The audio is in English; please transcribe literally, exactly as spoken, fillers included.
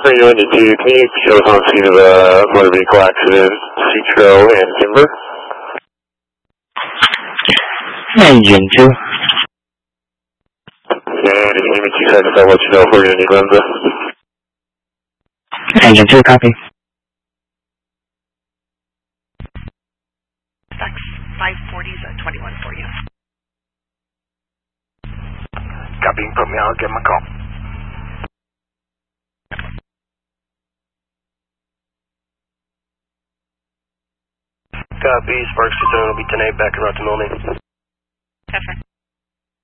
Radio Indy two, can you show us on the scene of a motor vehicle accident, Citro and Timber? Engine two. And if you give me two seconds, I'll let you know if we're going to need Lenza. Engine two, copy. Fax five forty is a twenty-one for you. Copy, put me on, I'll give him a call. Copy, Sparks two seven will be ten eight back in Rotten Milne. Perfect.